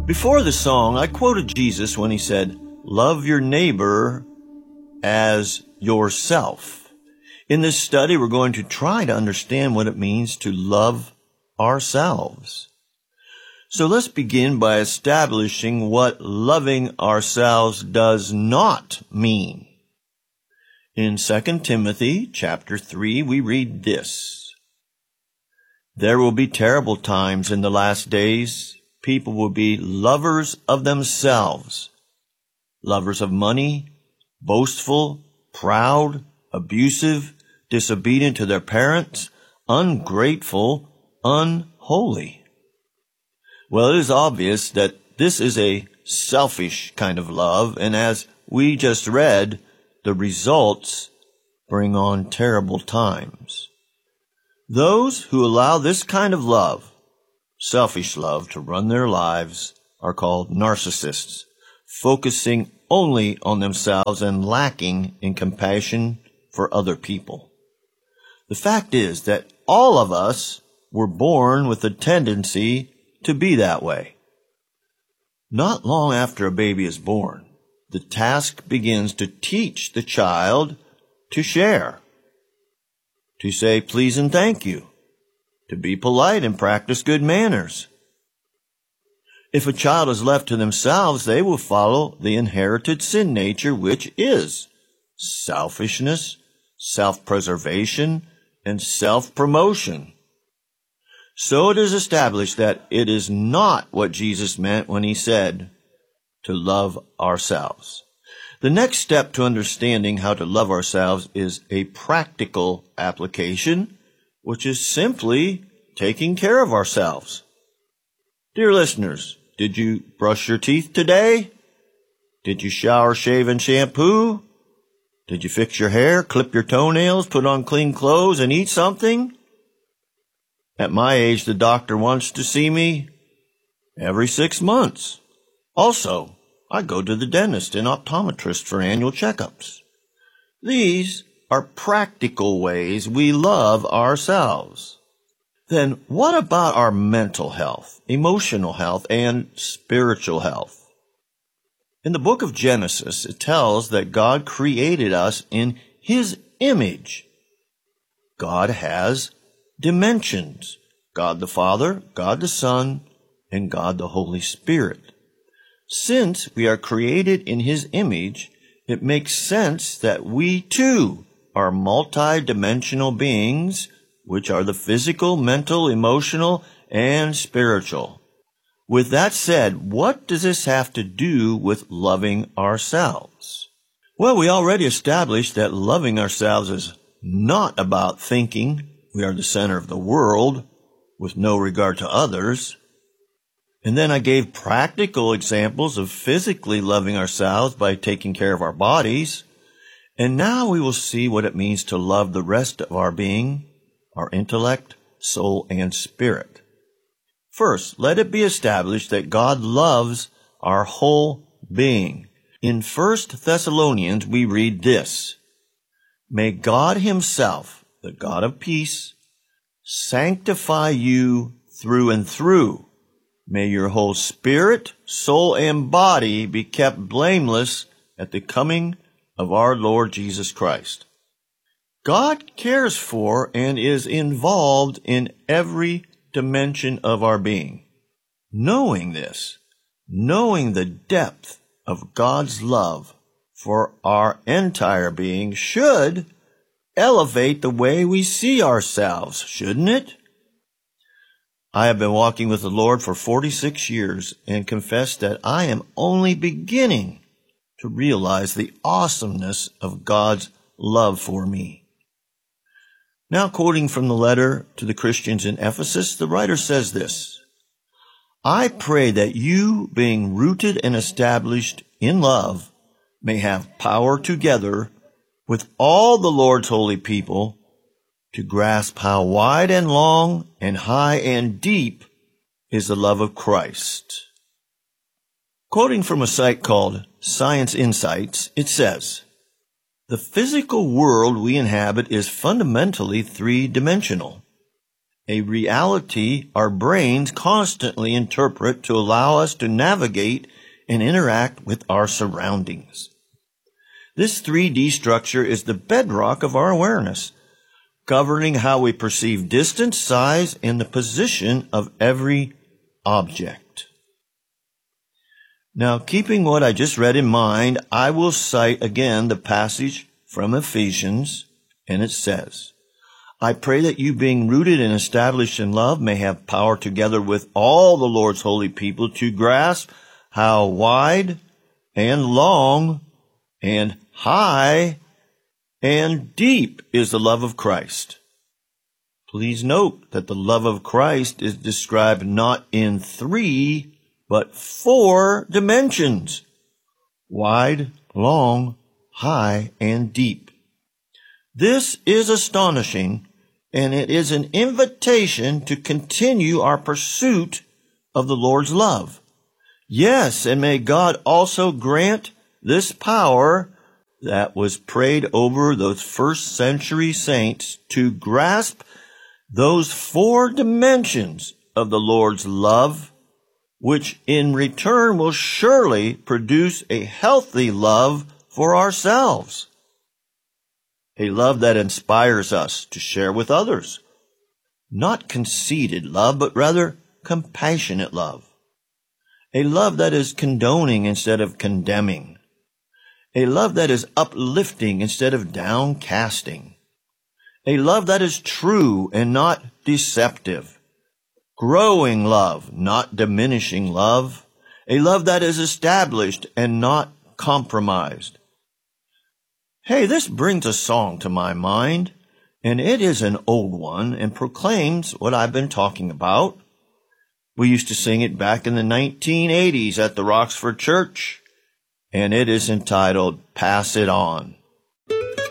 Before the song, I quoted Jesus when he said, "Love your neighbor as yourself." In this study, we're going to try to understand what it means to love ourselves. So let's begin by establishing what loving ourselves does not mean. In 2 Timothy chapter 3, we read this: "There will be terrible times in the last days. People will be lovers of themselves, lovers of money, boastful, proud, abusive, disobedient to their parents, ungrateful, unholy." Well, it is obvious that this is a selfish kind of love, and as we just read, the results bring on terrible times. Those who allow this kind of love, selfish love, to run their lives are called narcissists, focusing only on themselves and lacking in compassion for other people. The fact is that all of us were born with a tendency to be that way. Not long after a baby is born, the task begins to teach the child to share, to say please and thank you, to be polite and practice good manners. If a child is left to themselves, they will follow the inherited sin nature, which is selfishness, self-preservation, and self-promotion. So it is established that it is not what Jesus meant when he said to love ourselves. The next step to understanding how to love ourselves is a practical application, which is simply taking care of ourselves. Dear listeners, did you brush your teeth today? Did you shower, shave, and shampoo? Did you fix your hair, clip your toenails, put on clean clothes, and eat something? At my age, the doctor wants to see me every 6 months. Also, I go to the dentist and optometrist for annual checkups. These are practical ways we love ourselves. Then what about our mental health, emotional health, and spiritual health? In the book of Genesis, it tells that God created us in His image. God has dimensions: God the Father, God the Son, and God the Holy Spirit. Since we are created in His image, it makes sense that we too are multi-dimensional beings, which are the physical, mental, emotional, and spiritual. With that said, what does this have to do with loving ourselves? Well, we already established that loving ourselves is not about thinking we are the center of the world with no regard to others. And then I gave practical examples of physically loving ourselves by taking care of our bodies. And now we will see what it means to love the rest of our being, our intellect, soul, and spirit. First, let it be established that God loves our whole being. In 1 Thessalonians, we read this: "May God Himself, the God of peace, sanctify you through and through. May your whole spirit, soul, and body be kept blameless at the coming of our Lord Jesus Christ." God cares for and is involved in every dimension of our being. Knowing this, knowing the depth of God's love for our entire being should elevate the way we see ourselves, shouldn't it? I have been walking with the Lord for 46 years and confess that I am only beginning to realize the awesomeness of God's love for me. Now, quoting from the letter to the Christians in Ephesus, the writer says this: "I pray that you, being rooted and established in love, may have power together with all the Lord's holy people to grasp how wide and long and high and deep is the love of Christ." Quoting from a site called Science Insights, it says, "The physical world we inhabit is fundamentally three-dimensional. a reality our brains constantly interpret to allow us to navigate and interact with our surroundings. This 3D structure is the bedrock of our awareness, governing how we perceive distance, size, and the position of every object. Now, keeping what I just read in mind, I will cite again the passage from Ephesians, and it says, I pray that you, being rooted and established in love, may have power together with all the Lord's holy people to grasp how wide and long and high and deep is the love of Christ. Please note that the love of Christ is described not in 3, but 4 dimensions: wide, long, high, and deep. This is astonishing, and it is an invitation to continue our pursuit of the Lord's love. Yes, and may God also grant this power that was prayed over those first century saints to grasp those 4 dimensions of the Lord's love, which in return will surely produce a healthy love for ourselves. A love that inspires us to share with others. Not conceited love, but rather compassionate love. A love that is condoning instead of condemning. A love that is uplifting instead of downcasting. A love that is true and not deceptive. Growing love, not diminishing love. A love that is established and not compromised. Hey, this brings a song to my mind, and it is an old one and proclaims what I've been talking about. We used to sing it back in the 1980s at the Roxford Church, and it is entitled, Pass It On.